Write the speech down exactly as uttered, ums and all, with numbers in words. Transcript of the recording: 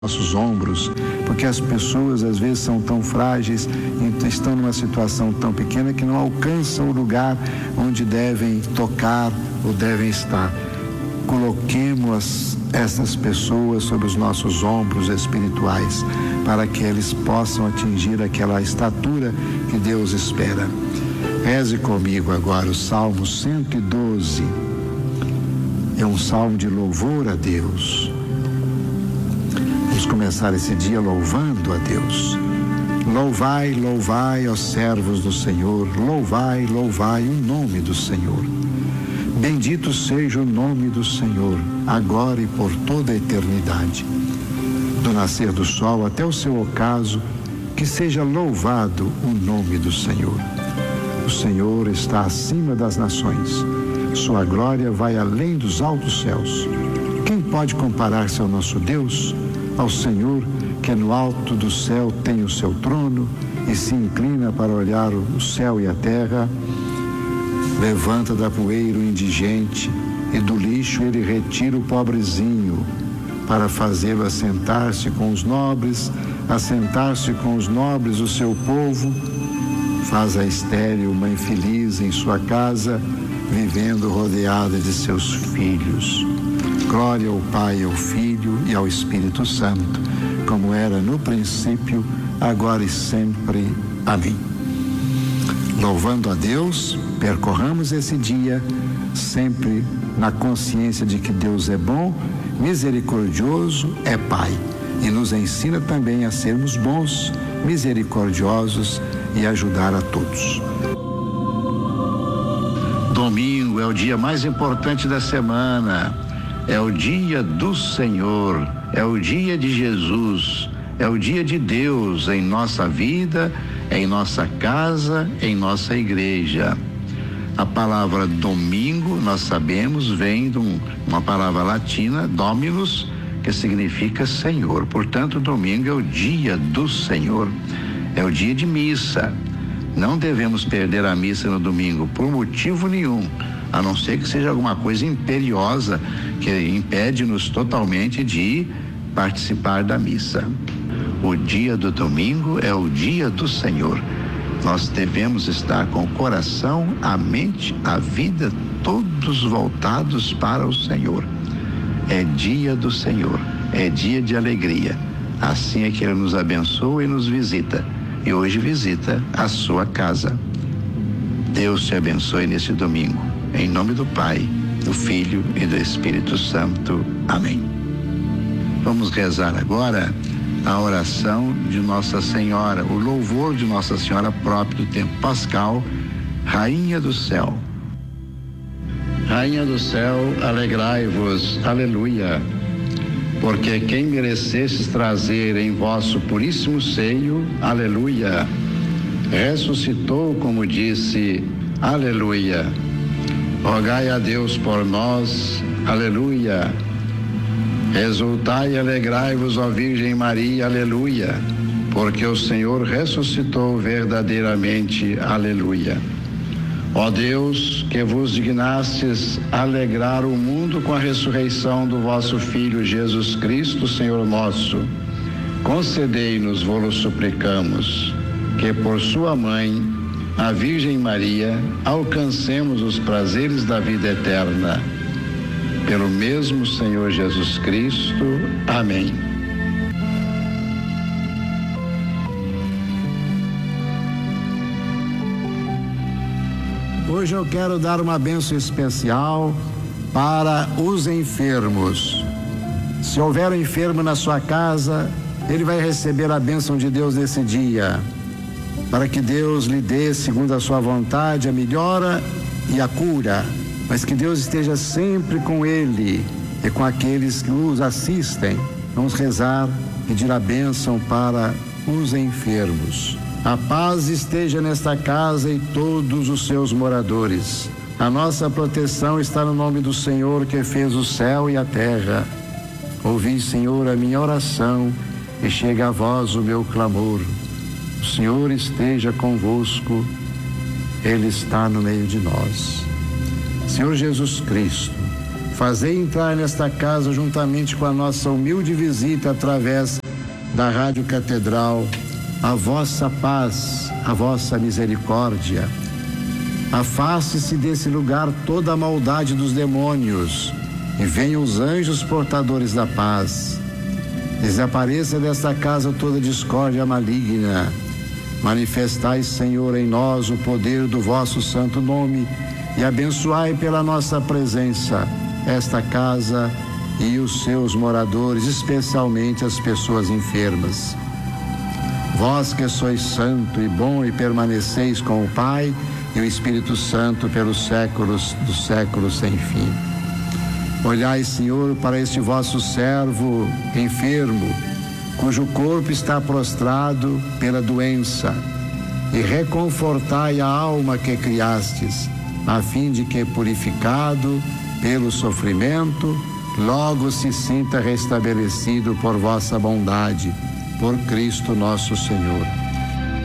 nossos ombros, porque as pessoas às vezes são tão frágeis e estão numa situação tão pequena que não alcançam o lugar onde devem tocar ou devem estar. Coloquemos essas pessoas sobre os nossos ombros espirituais para que eles possam atingir aquela estatura que Deus espera. Reze comigo agora o Salmo cento e doze. É um salmo de louvor a Deus. Vamos começar esse dia louvando a Deus. Louvai, louvai, ó servos do Senhor, louvai, louvai o nome do Senhor. Bendito seja o nome do Senhor, agora e por toda a eternidade. Do nascer do sol até o seu ocaso, que seja louvado o nome do Senhor. O Senhor está acima das nações, sua glória vai além dos altos céus. Quem pode comparar-se ao nosso Deus? Ao Senhor, que no alto do céu tem o seu trono e se inclina para olhar o céu e a terra. Levanta da poeira o indigente e do lixo ele retira o pobrezinho, para fazê-lo assentar-se com os nobres, assentar-se com os nobres o seu povo. Faz a estéril mãe feliz em sua casa, vivendo rodeada de seus filhos. Glória ao Pai, ao Filho e ao Espírito Santo, como era no princípio, agora e sempre. Amém. Louvando a Deus, percorramos esse dia sempre na consciência de que Deus é bom, misericordioso, é Pai, e nos ensina também a sermos bons, misericordiosos e ajudar a todos. Domingo é o dia mais importante da semana. É o dia do Senhor, é o dia de Jesus, é o dia de Deus em nossa vida, em nossa casa, em nossa igreja. A palavra domingo, nós sabemos, vem de um, uma palavra latina, dominus, que significa Senhor. Portanto, domingo é o dia do Senhor, é o dia de missa. Não devemos perder a missa no domingo, por motivo nenhum, a não ser que seja alguma coisa imperiosa que impede-nos totalmente de participar da missa. O dia do domingo é o dia do Senhor. Nós devemos estar com o coração, a mente, a vida, todos voltados para o Senhor. É dia do Senhor, é dia de alegria. Assim é que Ele nos abençoa e nos visita. E hoje visita a sua casa. Deus te abençoe nesse domingo. Em nome do Pai, do Filho e do Espírito Santo. Amém. Vamos rezar agora a oração de Nossa Senhora, o louvor de Nossa Senhora próprio do tempo pascal, Rainha do Céu. Rainha do Céu, alegrai-vos, aleluia, porque quem merecestes trazer em vosso puríssimo seio, aleluia, ressuscitou, como disse, aleluia. Rogai a Deus por nós, aleluia. Exultai e alegrai-vos, ó Virgem Maria, aleluia, porque o Senhor ressuscitou verdadeiramente, aleluia. Ó Deus, que vos dignastes alegrar o mundo com a ressurreição do vosso Filho Jesus Cristo, Senhor nosso, concedei-nos, vô-lo suplicamos, que por sua mãe, a Virgem Maria, alcancemos os prazeres da vida eterna. Pelo mesmo Senhor Jesus Cristo. Amém. Hoje eu quero dar uma bênção especial para os enfermos. Se houver um enfermo na sua casa, ele vai receber a bênção de Deus nesse dia, para que Deus lhe dê, segundo a sua vontade, a melhora e a cura, mas que Deus esteja sempre com ele e com aqueles que os assistem. Vamos rezar, pedir a bênção para os enfermos. A paz esteja nesta casa e todos os seus moradores. A nossa proteção está no nome do Senhor, que fez o céu e a terra. Ouvi, Senhor, a minha oração e chega a vós o meu clamor. O Senhor esteja convosco, Ele está no meio de nós. Senhor Jesus Cristo, Fazei entrar nesta casa juntamente com a nossa humilde visita através da Rádio Catedral a vossa paz, a vossa misericórdia. Afaste-se desse lugar toda a maldade dos demônios e venham os anjos portadores da paz. Desapareça desta casa toda discórdia maligna. Manifestai, Senhor, em nós o poder do vosso santo nome e abençoai pela nossa presença esta casa e os seus moradores, especialmente as pessoas enfermas. Vós que sois santo e bom e permaneceis com o Pai e o Espírito Santo pelos séculos dos séculos sem fim. Olhai, Senhor, para este vosso servo enfermo, cujo corpo está prostrado pela doença, e reconfortai a alma que criastes, a fim de que, purificado pelo sofrimento, logo se sinta restabelecido por vossa bondade, por Cristo nosso Senhor.